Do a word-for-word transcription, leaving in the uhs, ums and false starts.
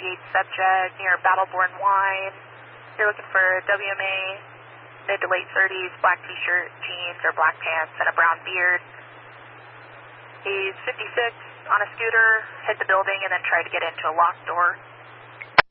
thirty-eight subject near Battleborn Wine. You're looking for W M A, mid to late thirties, black t-shirt, jeans or black pants, and a brown beard. He's fifty-six, on a scooter, hit the building and then tried to get into a locked door.